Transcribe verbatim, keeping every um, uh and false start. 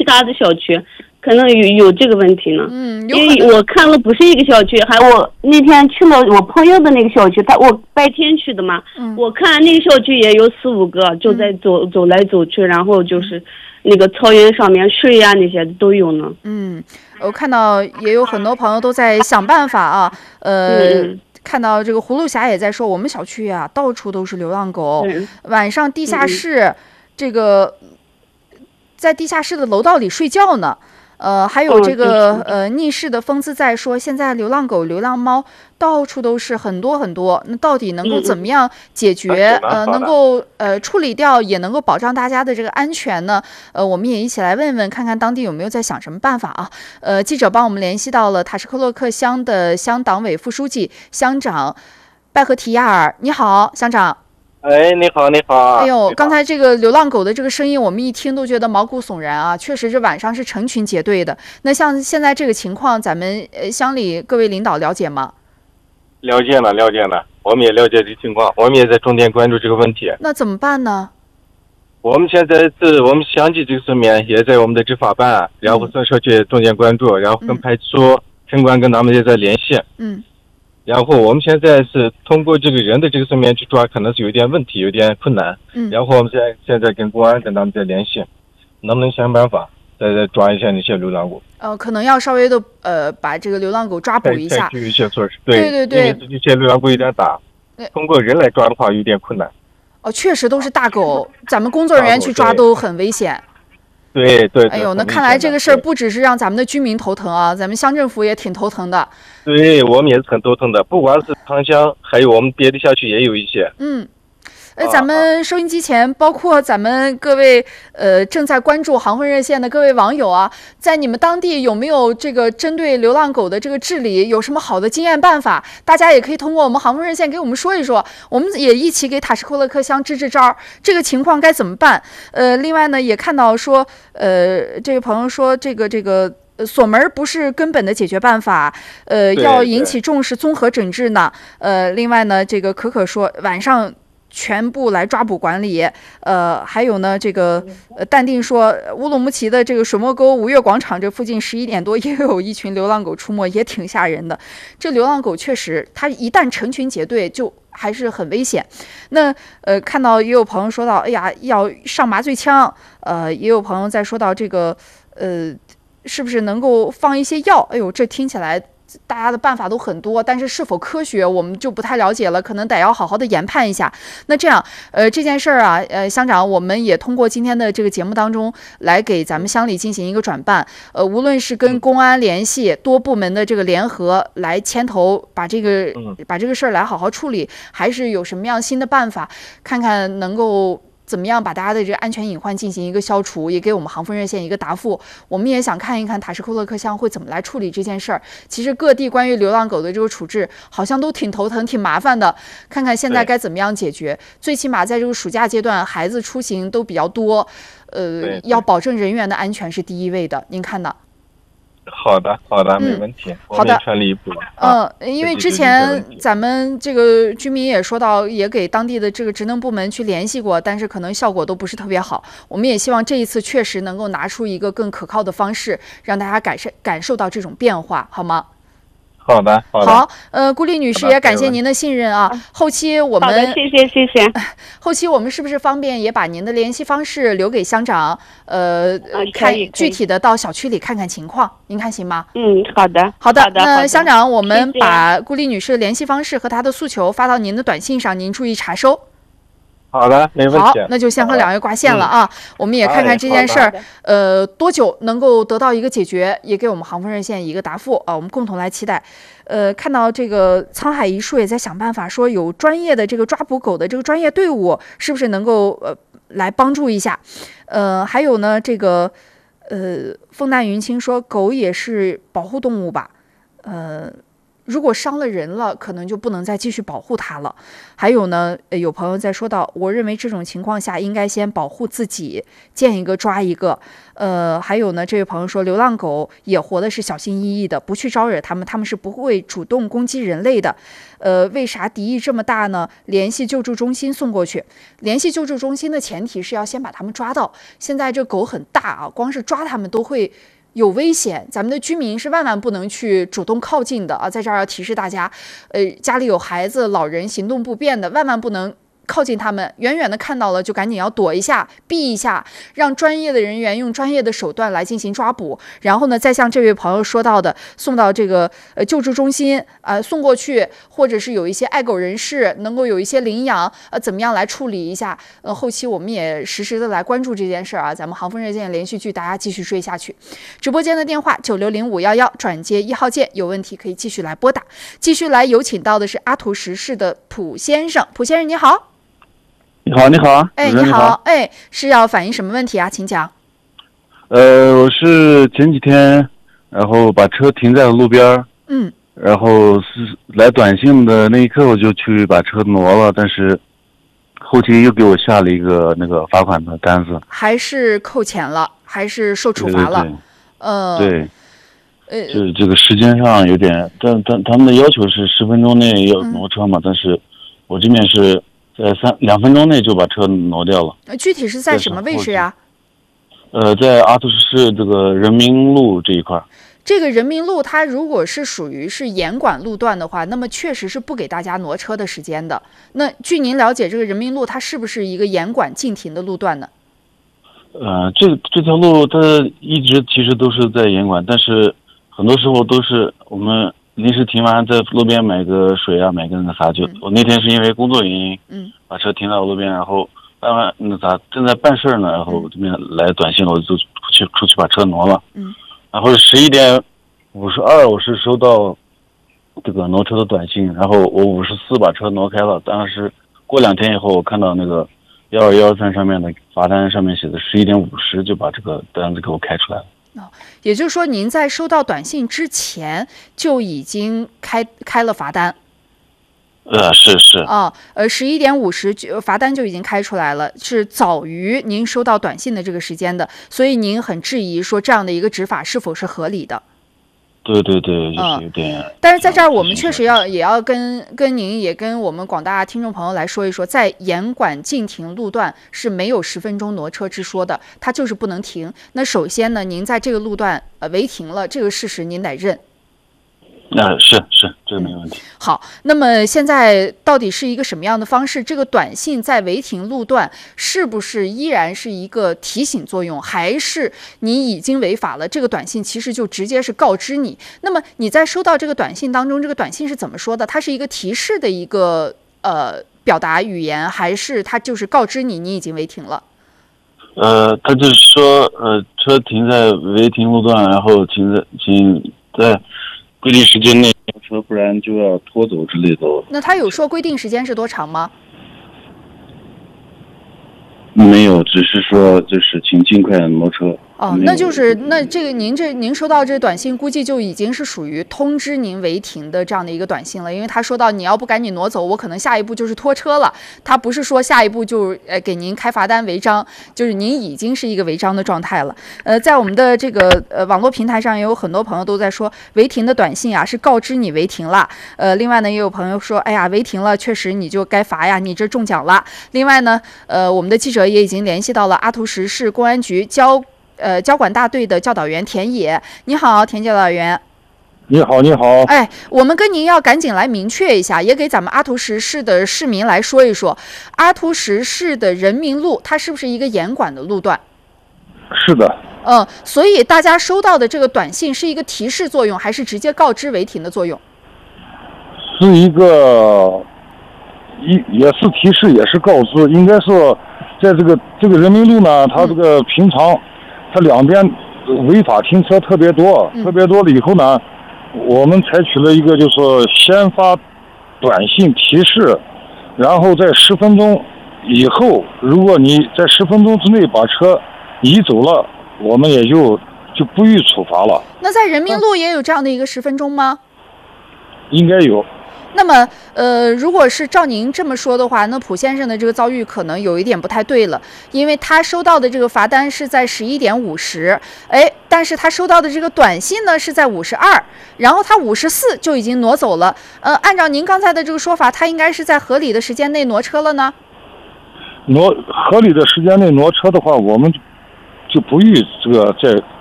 他的小区可能有有这个问题呢。 嗯， 因为我看了不是一个小区，还我那天去了我朋友的那个小区，他我白天去的嘛， 嗯、 我看那个小区也有四五个，就在走、嗯、走来走去，然后就是那个草原上面水呀、啊、那些都有呢。 嗯，我看到也有很多朋友都在想办法啊，呃。嗯看到这个葫芦侠也在说，我们小区啊到处都是流浪狗，晚上地下室、嗯、这个在地下室的楼道里睡觉呢。呃，还有这个、哦、呃逆市的疯子在说，现在流浪狗、流浪猫到处都是很多很多，那到底能够怎么样解决？嗯、呃，能够呃处理掉，也能够保障大家的这个安全呢？呃，我们也一起来问问，看看当地有没有在想什么办法啊？呃，记者帮我们联系到了塔什克洛克乡的乡党委副书记乡长拜赫提亚尔，你好，乡长。 哎，你好，你好！ 哎呦，刚才这个流浪狗的这个声音，我们一听都觉得毛骨悚然啊！确实是晚上是成群结队的。那像现在这个情况，咱们呃乡里各位领导了解吗？ 了解了，了解了，我们也了解这个情况，我们也在重点关注这个问题。 那怎么办呢？ 我们现在是我们乡级这个层面也在我们的执法办，然后所社区重点关注，然后跟派出所、城管跟他们也在联系。 嗯。 然后我们现在是通过这个人的这个层面去抓，可能是有点问题，有点困难。 嗯。 然后我们现在现在跟公安跟他们在联系，能不能想办法再再抓一下那些流浪狗？ 呃，可能要稍微的呃把这个流浪狗抓捕一下。 采取一些措施。对对对对。 因为这些流浪狗有点大，通过人来抓的话有点困难。 哦，确实都是大狗，咱们工作人员去抓都很危险。 对 对, 对。 哎呦，那看来这个事儿不只是让咱们的居民头疼啊，咱们乡政府也挺头疼的。 对，我们也是很头疼的，不光是塘乡，还有我们别的小区也有一些。 嗯。呃，咱们收音机前，包括咱们各位呃正在关注航婚热线的各位网友啊，在你们当地有没有这个针对流浪狗的这个治理有什么好的经验办法？大家也可以通过我们航婚热线给我们说一说，我们也一起给塔什克洛克乡支支招，这个情况该怎么办？呃，另外呢，也看到说，呃，这位朋友说，这个这个。锁门不是根本的解决办法，呃，要引起重视，综合整治呢。呃，另外呢，这个可可说晚上全部来抓捕管理。呃，还有呢，这个呃淡定说乌鲁木齐的这个水墨沟吴越广场这附近十一点多也有一群流浪狗出没，也挺吓人的。这流浪狗确实，它一旦成群结队就还是很危险。那呃，看到也有朋友说到，哎呀，要上麻醉枪。呃，也有朋友在说到这个，呃。是不是能够放一些药？哎呦，这听起来大家的办法都很多，但是是否科学我们就不太了解了，可能得要好好的研判一下。那这样，呃，这件事儿啊，呃，乡长，我们也通过今天的这个节目当中来给咱们乡里进行一个转办。呃，无论是跟公安联系，多部门的这个联合来牵头把这个把这个事儿来好好处理，还是有什么样新的办法，看看能够。怎么样把大家的这个安全隐患进行一个消除，也给我们航婚热线一个答复。我们也想看一看塔什克洛克乡会怎么来处理这件事儿。其实各地关于流浪狗的这个处置好像都挺头疼挺麻烦的，看看现在该怎么样解决。最起码在这个暑假阶段孩子出行都比较多，呃，要保证人员的安全是第一位的，您看呢？ 好的，好的，没问题。 好的， 全力以赴。 嗯、呃，因为之前咱们这个居民也说到，也给当地的这个职能部门去联系过，但是可能效果都不是特别好。我们也希望这一次确实能够拿出一个更可靠的方式，让大家感受感受到这种变化，好吗？ 好的，好的。 好，呃，顾丽女士也感谢您的信任啊。后期我们好的，谢谢谢谢。 后期我们是不是方便也把您的联系方式留给乡长？呃， 呃看具体的到小区里看看情况，您看行吗？ 嗯，好的， 好的。 好的那乡长，我们把顾丽女士的联系方式和她的诉求发到您的短信上，您注意查收。 好的，没问题。 好，那就先和两位挂线了啊。嗯、我们也看看这件事儿，呃，多久能够得到一个解决，也给我们航婚热线一个答复啊。我们共同来期待。呃，看到这个沧海一粟也在想办法，说有专业的这个抓捕狗的这个专业队伍，是不是能够呃来帮助一下？呃，还有呢，这个呃，风淡云轻说狗也是保护动物吧？呃。 如果伤了人了，可能就不能再继续保护他了。还有呢，有朋友在说到，我认为这种情况下应该先保护自己，见一个抓一个。呃，还有呢，这位朋友说，流浪狗也活的是小心翼翼的，不去招惹他们，他们是不会主动攻击人类的。呃，为啥敌意这么大呢？联系救助中心送过去。联系救助中心的前提是要先把他们抓到。现在这狗很大啊，光是抓他们都会有危险，咱们的居民是万万不能去主动靠近的啊！在这儿要提示大家，呃，家里有孩子、老人、行动不便的，万万不能靠近他们，远远的看到了就赶紧要躲一下、避一下，让专业的人员用专业的手段来进行抓捕。然后呢，再像这位朋友说到的，送到这个呃救助中心啊、呃，送过去，或者是有一些爱狗人士能够有一些领养，呃，怎么样来处理一下？呃，后期我们也实时的来关注这件事儿啊。咱们航风热线连续剧，大家继续追下去。直播间的电话九六零五幺幺，转接一号键，有问题可以继续来拨打。继续来有请到的是阿图什市的蒲先生，蒲先生你好。 你好，你好， 哎，你好，哎，是要反映什么问题啊？请讲。 呃，我是前几天，然后把车停在了路边， 嗯， 然后是来短信的那一刻，我就去把车挪了，但是后期又给我下了一个那个罚款的单子， 还是扣钱了，还是受处罚了？ 对对对呃， 对， 呃， 就是这个时间上有点，但但他们的要求是十分钟内要挪车嘛，嗯、但是我这边是。在三两分钟内就把车挪掉了。 具体是在什么位置呀？ 呃，在阿图什市这个人民路这一块。 这个人民路，它如果是属于是严管路段的话，那么确实是不给大家挪车的时间的。那据您了解，这个人民路它是不是一个严管禁停的路段呢？ 呃，这这条路它一直其实都是在严管，但是很多时候都是我们。临时停完，在路边买个水啊，买个那啥就。嗯、我那天是因为工作原因，嗯，把车停到路边，然后办完那啥正在办事呢，然后我这边来短信了，我就出去出去把车挪了，嗯，然后十一点五十二，我是收到这个挪车的短信，然后我五十四把车挪开了，但是过两天以后，我看到那个幺二幺三上面的罚单上面写的十一点五十，就把这个单子给我开出来了。 也就是说，您在收到短信之前就已经开开了罚单。 呃，是是啊，呃，十一点五十罚单就已经开出来了，是早于您收到短信的这个时间的，所以您很质疑说这样的一个执法是否是合理的。 对对对，就是有点、 嗯。但是在这儿，我们确实要也要跟跟您也跟我们广大听众朋友来说一说，在严管禁停路段是没有十分钟挪车之说的，它就是不能停。那首先呢，您在这个路段呃违停了，这个事实您得认。 那、呃、是是，这个没问题、 嗯。好，那么现在到底是一个什么样的方式？这个短信在违停路段是不是依然是一个提醒作用，还是你已经违法了？这个短信其实就直接是告知你。那么你在收到这个短信当中，这个短信是怎么说的？它是一个提示的一个呃表达语言，还是它就是告知你你已经违停了？ 呃，他就是说，呃，车停在违停路段，然后停在请在。规定时间内车，不然就要拖走之类的。 那他有说规定时间是多长吗？ 没有，只是说就是请尽快挪车。 哦，那就是那这个您这您收到这短信，估计就已经是属于通知您违停的这样的一个短信了，因为他说到你要不赶紧挪走，我可能下一步就是拖车了。他不是说下一步就呃给您开罚单违章，就是您已经是一个违章的状态了。呃，在我们的这个呃网络平台上，也有很多朋友都在说违停的短信啊是告知你违停了。呃，另外呢，也有朋友说，哎呀，违停了，确实你就该罚呀，你这中奖了。另外呢，呃，我们的记者也已经联系到了阿图什市公安局交。呃，交管大队的教导员田野，你好，田教导员。 你好，你好。 哎，我们跟您要赶紧来明确一下，也给咱们阿图什市的市民来说一说，阿图什市的人民路它是不是一个严管的路段？ 是的。 嗯，所以大家收到的这个短信是一个提示作用，还是直接告知违停的作用？ 是一个，一也是提示，也是告知，应该说。在这个这个人民路呢，它这个平常，它两边违法停车特别多，嗯、特别多了以后呢，我们采取了一个就是先发短信提示，然后在十分钟以后，如果你在十分钟之内把车移走了，我们也就就不予处罚了。 那在人民路也有这样的一个十分钟吗？ 应该有。 那么，呃，如果是照您这么说的话，那蒲先生的这个遭遇可能有一点不太对了，因为他收到的这个罚单是在十一点五十，哎，但是他收到的这个短信呢是在五十二，然后他五十四就已经挪走了。呃，按照您刚才的这个说法，他应该是在合理的时间内挪车了呢？ 挪合理的时间内挪车的话，我们就不予这个在